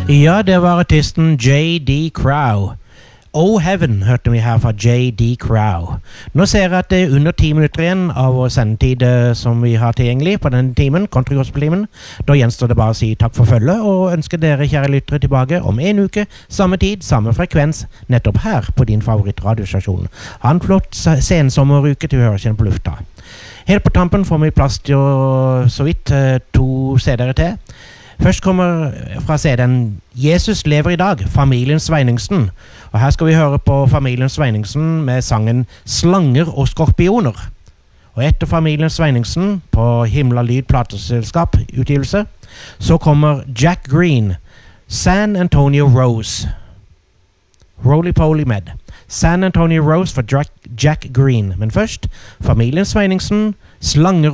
Ja, det var artisten J.D. Crow. Oh Heaven hørte vi her fra J.D. Crow. Nå ser jeg at det er under 10 minutter igjen av vår sendetid som vi har tilgjengelig på denne timen, Country-gospel-timen. Da gjenstår det bare å si takk for følget og ønsker dere kjære lyttere tilbake om en uke, samme tid, samme frekvens, nettopp her på din favorittradiostasjon. Ha en flott sensommeruke til vi høres igjen på lufta. Helt på tampen får vi plass til så vidt 2 CD-er til. Først kommer fra CD-en Jesus lever i dag, familien Sveiningsen. Og her skal vi høre på familien Sveiningsen med sangen Slanger og skorpioner. Og etter familien Sveiningsen på Himla Lyd plateselskap utgivelse, så kommer Jack Green, San Antonio Rose. Roly-poly med San Antonio Rose for Jack Green. Men først, familien Sveiningsen, Slanger